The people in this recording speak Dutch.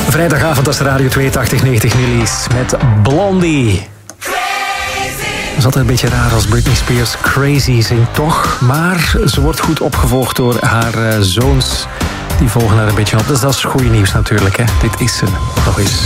Vrijdagavond als Radio 8290 Millies met Blondie. Het is altijd een beetje raar als Britney Spears Crazy zingt, toch? Maar ze wordt goed opgevolgd door haar zoons. Die volgen haar een beetje op. Dus dat is goede nieuws natuurlijk, hè. Dit is ze nog eens.